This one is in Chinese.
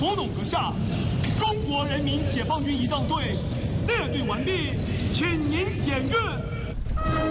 活动阁下，中国人民解放军仪仗队列队完毕，请您检阅。